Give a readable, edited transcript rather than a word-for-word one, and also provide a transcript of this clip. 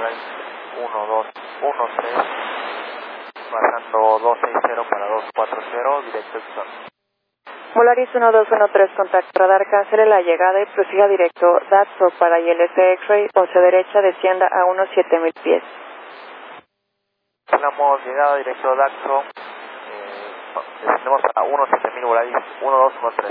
Volaris 1213, pasando 260 para 240, directo Houston. Volaris 1213, contacto radar, cancele la llegada y prosiga directo DATSO para ILS X-Ray, 11 derecha, descienda a unos 7000 pies. Cancelamos llegada directo DATSO, descendemos a 17000 Volaris 1213.